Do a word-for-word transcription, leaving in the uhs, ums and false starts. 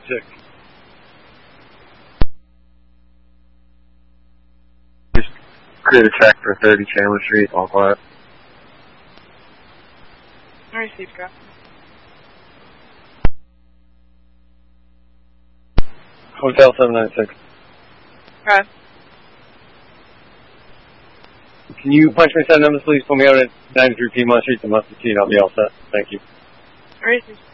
Six. Just clear the track for thirty Chandler Street, all quiet. I received, go. Hotel seven nine six. Okay. Can you punch me seven numbers, please? Pull me out at ninety-three Piedmont Street to Mustard Seed. I'll be all set. Thank you. I received.